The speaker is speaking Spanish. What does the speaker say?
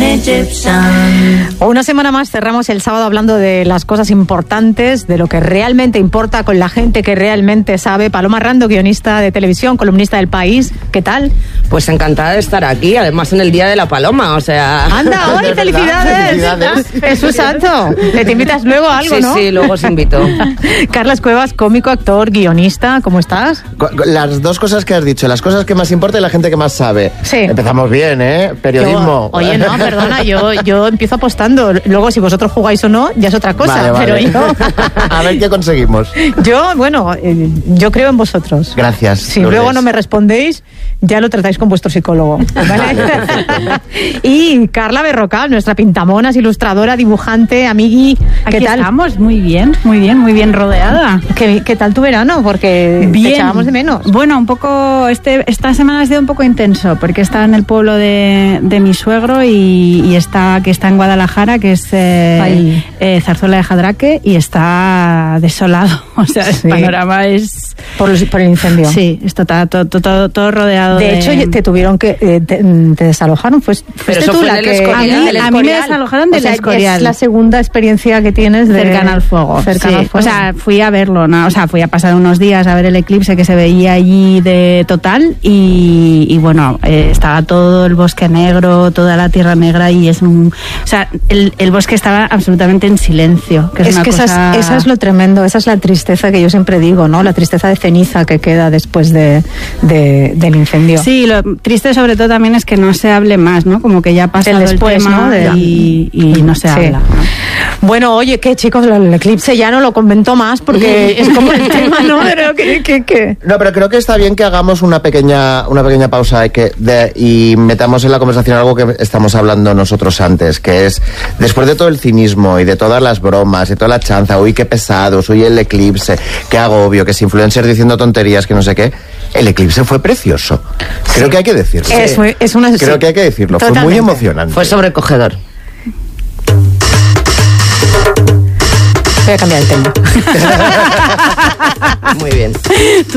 Una semana más cerramos el sábado hablando de las cosas importantes, de lo que realmente importa, con la gente que realmente sabe. Paloma Rando, guionista de televisión, columnista del País. ¿Qué tal? Pues encantada de estar aquí, además en el Día de la Paloma, o sea... ¡Anda, hoy! ¡Felicidades! Jesús Santo, te invitas luego a algo, sí, ¿no? Sí, luego os invito. Carlas Cuevas, cómico, actor, guionista, ¿cómo estás? Las dos cosas que has dicho, las cosas que más importa y la gente que más sabe. Sí. Empezamos bien, ¿eh? Periodismo. Oye, no, perdona, yo empiezo apostando. Luego, si vosotros jugáis o no, ya es otra cosa. Vale. Pero yo... A ver qué conseguimos. Yo creo en vosotros. Gracias. Si Lourdes. luego no me respondéis, ya lo tratáis con vuestro psicólogo, ¿vale? Y Carla Berrocal, nuestra pintamonas, ilustradora, dibujante, amigui. ¿Qué Aquí tal? estamos, muy bien rodeada. ¿Qué tal tu verano? Porque te echábamos de menos. Bueno, un poco, esta semana ha sido un poco intenso, porque está en el pueblo de mi suegro y está en Guadalajara, que es Zarzuela de Jadraque, y está desolado. O sea, el panorama es... Por el incendio. Sí, está todo rodeado de hecho, te tuvieron que... te desalojaron. Pero eso tú fue la del que... Escorial. A mí me desalojaron del Escorial. Es la segunda experiencia que tienes cercana al fuego. Cercana al fuego. O sea, fui a verlo, ¿no? O sea, fui a pasar unos días a ver el eclipse que se veía allí de total y bueno, estaba todo el bosque negro, toda la tierra negra y es un... O sea, el bosque estaba absolutamente en silencio. Que es una cosa... esa es lo tremendo, esa es la tristeza que yo siempre digo, ¿no? La tristeza de ceniza que queda después del incendio. Sí, lo triste sobre todo también es que no se hable más, ¿no? Como que ya pasa el después, tema, ¿no? Y no se habla, ¿no? Bueno, oye, ¿qué, chicos? El eclipse ya no lo comentó más porque es como el tema, ¿no? Pero ¿qué? No, pero creo que está bien que hagamos una pequeña pausa y metamos en la conversación algo que estamos hablando nosotros antes, que es, después de todo el cinismo y de todas las bromas y toda la chanza, uy, qué pesados, uy, el eclipse, qué agobio, que es influencer diciendo tonterías, que no sé qué, el eclipse fue precioso. Creo que hay que decirlo. Creo que hay que decirlo. Totalmente. Fue muy emocionante. Fue sobrecogedor. Voy a cambiar el tema. Muy bien.